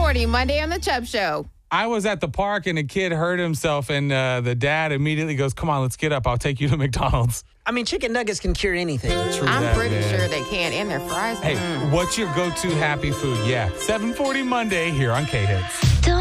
740 Monday on the Chubb Show. I was at the park and a kid hurt himself, and the dad immediately goes, "Come on, let's get up. I'll take you to McDonald's." I mean, chicken nuggets can cure anything. I'm pretty sure they can, and their fries. Hey, what's your go-to happy food? Yeah, 740 Monday here on K-Hits.